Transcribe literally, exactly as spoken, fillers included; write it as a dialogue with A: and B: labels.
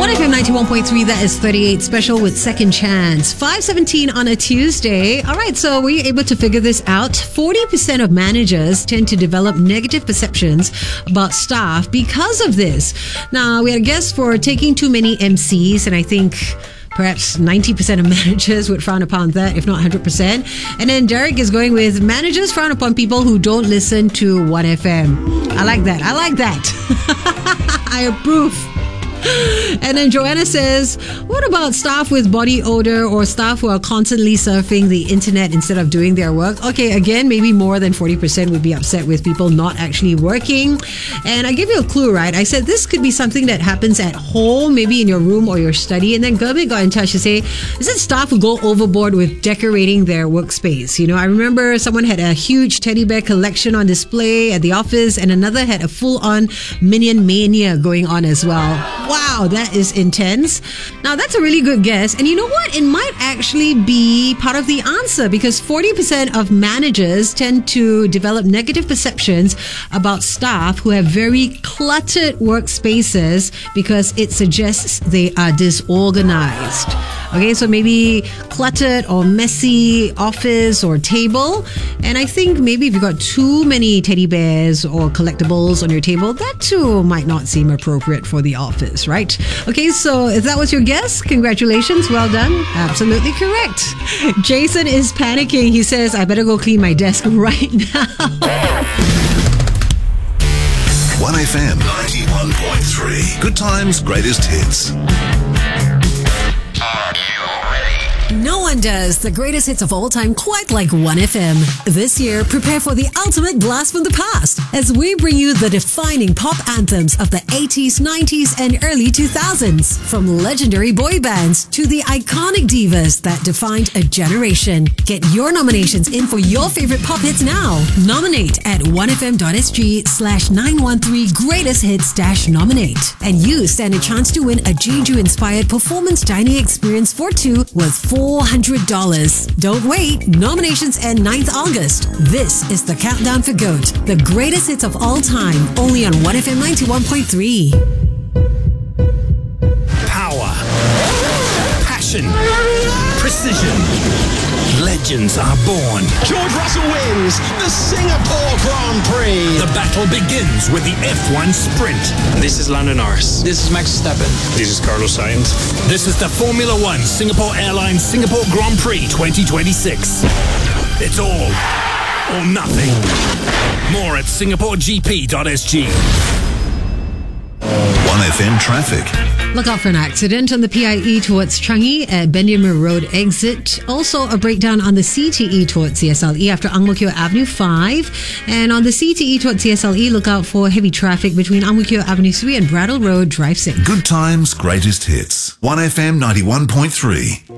A: one F M ninety-one point three, that is thirty-eight special with Second Chance. five seventeen on a Tuesday. All right, so were you able to figure this out? forty percent of managers tend to develop negative perceptions about staff because of this. Now, we had a guest for taking too many M Cs, and I think perhaps ninety percent of managers would frown upon that, if not one hundred percent. And then Derek is going with managers frown upon people who don't listen to one F M. I like that. I like that. I approve. And then Joanna says, what about staff with body odor or staff who are constantly surfing the internet instead of doing their work? Okay, again, maybe more than forty percent would be upset with people not actually working. And I give you a clue, right? I said this could be something that happens at home, maybe in your room or your study. And then Gurmit got in touch to say, is it staff who go overboard with decorating their workspace? You know, I remember someone had a huge teddy bear collection on display at the office, and another had a full-on Minion mania going on as well. Wow, that is intense. Now, that's a really good guess. And you know what? It might actually be part of the answer, because forty percent of managers tend to develop negative perceptions about staff who have very cluttered workspaces because it suggests they are disorganized. Okay, so maybe cluttered or messy office or table. And I think maybe if you've got too many teddy bears or collectibles on your table, that too might not seem appropriate for the office, right? Okay, so if that was your guess, congratulations, well done. Absolutely correct. Jason is panicking. He says, I better go clean my desk right now.
B: one F M ninety-one point three. Good times, greatest hits.
A: No one does the greatest hits of all time quite like one F M. This year, prepare for the ultimate blast from the past as we bring you the defining pop anthems of the eighties, nineties, and early two thousands. From legendary boy bands to the iconic divas that defined a generation. Get your nominations in for your favorite pop hits now. Nominate at one F M dot S G slash nine one three greatest hits dash nominate. And you stand a chance to win a Jeju-inspired performance dining experience for two worth four hundred dollars. Don't wait. Nominations end ninth August. This is the countdown for GOAT, the greatest hits of all time, only on one F M ninety-one point three.
C: Power. Passion. Precision. Legends are born.
D: George Russell wins the Singapore Grand Prix.
C: The battle begins with the F one Sprint.
E: This is Lando Norris. This is Max Verstappen.
D: This is Carlos Sainz.
C: This is the Formula One Singapore Airlines Singapore Grand Prix twenty twenty-six. It's all or nothing. More at singapore g p dot s g.
B: one F M traffic.
A: Look out for an accident on the P I E towards Changi at Bendemeer Road exit. Also, a breakdown on the C T E towards C S L E after Ang Mo Kio Avenue five. And on the C T E towards C S L E, look out for heavy traffic between Ang Mo Kio Avenue three and Brattle Road Drive six.
B: Good times, greatest hits. one F M ninety-one point three.